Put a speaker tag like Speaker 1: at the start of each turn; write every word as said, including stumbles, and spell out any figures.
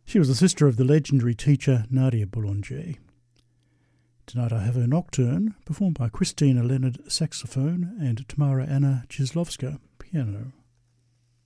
Speaker 1: She was the sister of the legendary teacher Nadia Boulanger. Tonight I have her Nocturne, performed by Christina Leonard saxophone and Tamara Anna Chislovska piano.